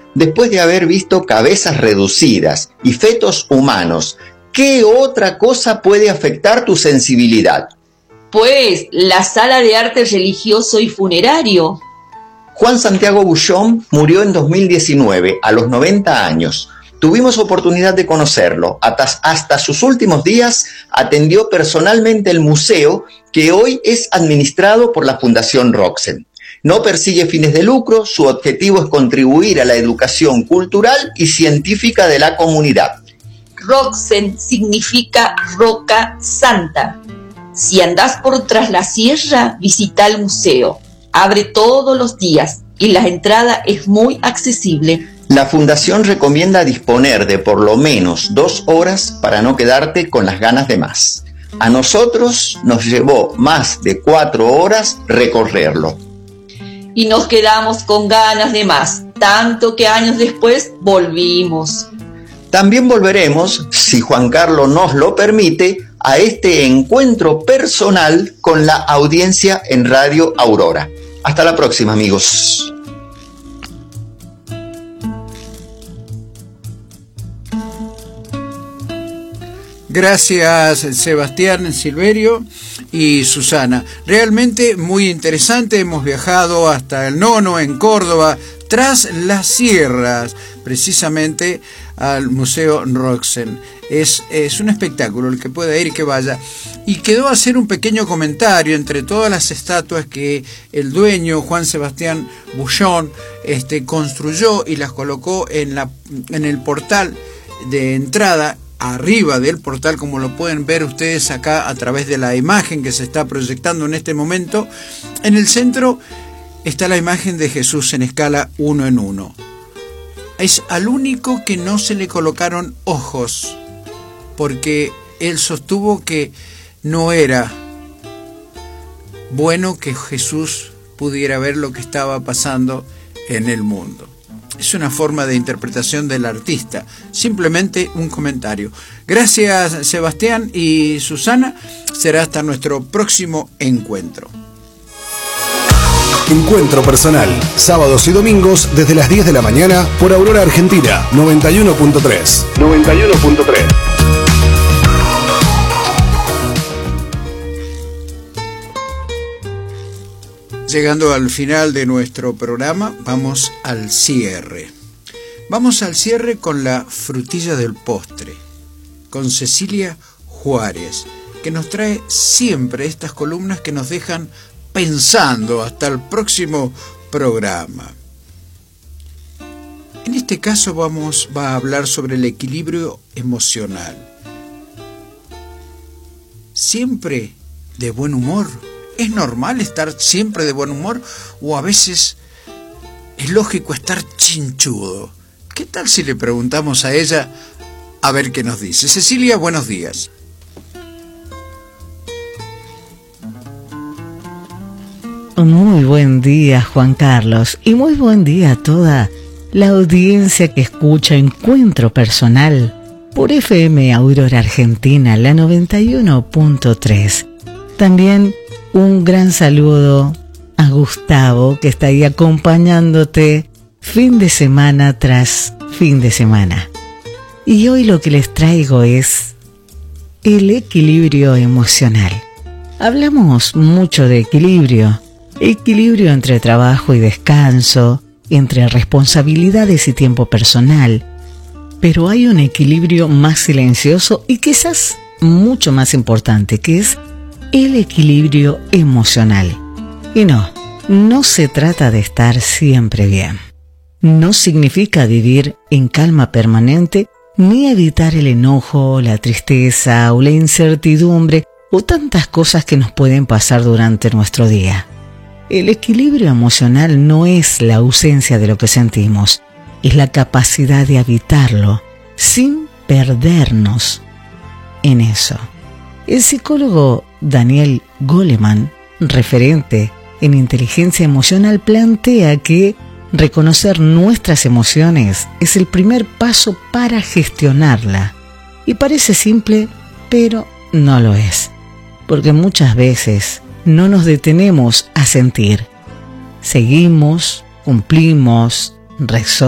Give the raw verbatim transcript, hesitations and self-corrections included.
Después de haber visto cabezas reducidas y fetos humanos, ¿qué otra cosa puede afectar tu sensibilidad? Pues la sala de arte religioso y funerario. Juan Santiago Bullón murió en dos mil diecinueve, a los noventa años. Tuvimos oportunidad de conocerlo. Hasta sus últimos días atendió personalmente el museo, que hoy es administrado por la Fundación Roxen. No persigue fines de lucro, su objetivo es contribuir a la educación cultural y científica de la comunidad. Roxen significa roca santa. Si andás por tras la sierra, visita el museo. Abre todos los días y la entrada es muy accesible. La Fundación recomienda disponer de por lo menos dos horas para no quedarte con las ganas de más. A nosotros nos llevó más de cuatro horas recorrerlo. Y nos quedamos con ganas de más, tanto que años después volvimos. También volveremos, si Juan Carlos nos lo permite, a este encuentro personal con la audiencia en Radio Aurora. Hasta la próxima, amigos. Gracias, Sebastián Silverio y Susana. Realmente muy interesante. Hemos viajado hasta el Nono, en Córdoba, tras las sierras, precisamente al Museo Roxen. Es, es un espectáculo, el que pueda ir, que vaya. Y quedó a hacer un pequeño comentario entre todas las estatuas que el dueño, Juan Sebastián Bullón, este, construyó y las colocó en, la, en el portal de entrada. Arriba del portal, como lo pueden ver ustedes acá a través de la imagen que se está proyectando en este momento, en el centro está la imagen de Jesús en escala uno en uno. Es al único que no se le colocaron ojos, porque él sostuvo que no era bueno que Jesús pudiera ver lo que estaba pasando en el mundo. Es una forma de interpretación del artista, simplemente un comentario. Gracias, Sebastián y Susana. Será hasta nuestro próximo encuentro. Encuentro personal, sábados y domingos desde las diez de la mañana por Aurora Argentina, noventa y uno punto tres. noventa y uno punto tres. Llegando al final de nuestro programa, vamos al cierre. Vamos al cierre con la frutilla del postre, con Cecilia Juárez, que nos trae siempre estas columnas que nos dejan pensando hasta el próximo programa. En este caso vamos va a hablar sobre el equilibrio emocional. Siempre de buen humor. ¿Es normal estar siempre de buen humor o a veces es lógico estar chinchudo? ¿Qué tal si le preguntamos a ella a ver qué nos dice? Cecilia, buenos días. Muy buen día, Juan Carlos, y muy buen día a toda la audiencia que escucha Encuentro Personal por F M Aurora Argentina, la noventa y uno punto tres. También un gran saludo a Gustavo, que está ahí acompañándote fin de semana tras fin de semana. Y hoy lo que les traigo es el equilibrio emocional. Hablamos mucho de equilibrio, equilibrio entre trabajo y descanso, entre responsabilidades y tiempo personal, pero hay un equilibrio más silencioso y quizás mucho más importante, que es el equilibrio emocional. Y no, no se trata de estar siempre bien. No significa vivir en calma permanente, ni evitar el enojo, la tristeza o la incertidumbre o tantas cosas que nos pueden pasar durante nuestro día. El equilibrio emocional no es la ausencia de lo que sentimos, es la capacidad de habitarlo sin perdernos en eso. El psicólogo Daniel Goleman, referente en inteligencia emocional, plantea que reconocer nuestras emociones es el primer paso para gestionarla. Y parece simple, pero no lo es, porque muchas veces no nos detenemos a sentir. Seguimos, cumplimos, rezamos.